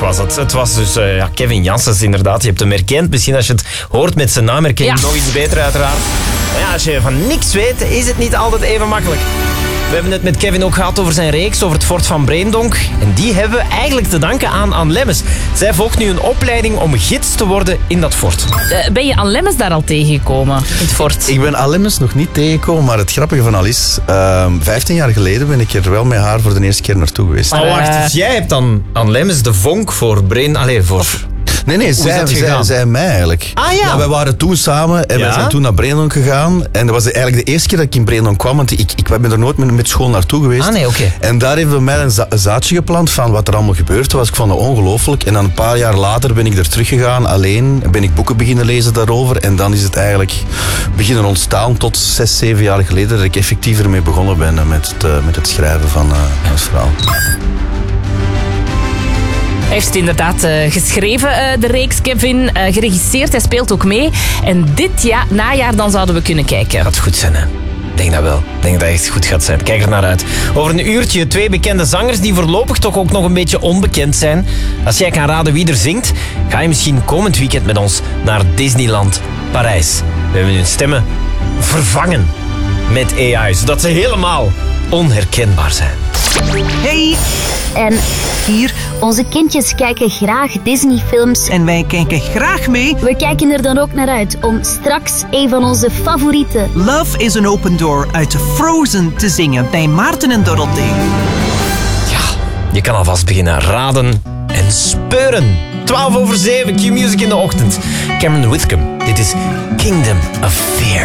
was het. Het was dus Kevin Janssens inderdaad. Je hebt hem herkend. Misschien als je het hoort met zijn naam herken je hem nog iets beter uiteraard. Maar ja, als je van niks weet, is het niet altijd even makkelijk. We hebben het met Kevin ook gehad over zijn reeks, over het fort van Breendonk. En die hebben we eigenlijk te danken aan Anne Lemmens. Zij volgt nu een opleiding om gids te worden in dat fort. Ben je Anne Lemmens daar al tegengekomen, in het fort? Ik ben Anne Lemmens nog niet tegengekomen, maar het grappige van al is... 15 jaar geleden ben ik er wel met haar voor de eerste keer naartoe geweest. Maar wacht, dus jij hebt dan Anne Lemmens de vonk voor Nee, zij mij eigenlijk. Ah ja. Wij waren toen samen en wij zijn toen naar Breendonk gegaan. En dat was eigenlijk de eerste keer dat ik in Breendonk kwam, want ik ben er nooit met school naartoe geweest. Ah nee, oké. En daar heeft bij mij een zaadje geplant van wat er allemaal gebeurd was. Ik vond het ongelooflijk. En dan een paar jaar later ben ik er teruggegaan, alleen. Ben ik boeken beginnen lezen daarover. En dan is het eigenlijk beginnen ontstaan tot 6, 7 jaar geleden dat ik effectief ermee begonnen ben met het schrijven van het verhaal. Hij heeft het inderdaad geschreven, de reeks, Kevin. Geregisseerd, hij speelt ook mee. En dit najaar dan zouden we kunnen kijken. Dat gaat goed zijn, hè? Ik denk dat wel. Ik denk dat het echt goed gaat zijn. Kijk er naar uit. Over een uurtje 2 bekende zangers die voorlopig toch ook nog een beetje onbekend zijn. Als jij kan raden wie er zingt, ga je misschien komend weekend met ons naar Disneyland Parijs. We hebben hun stemmen vervangen met AI, zodat ze helemaal onherkenbaar zijn. Hey! En hier, onze kindjes kijken graag Disney-films. En wij kijken graag mee. We kijken er dan ook naar uit om straks een van onze favoriete Love is an Open Door uit Frozen te zingen bij Maarten en Dorothy. Ja, je kan alvast beginnen raden en speuren. 7:12, Q-Music in de ochtend. Cameron Whitcomb, dit is Kingdom of Fear.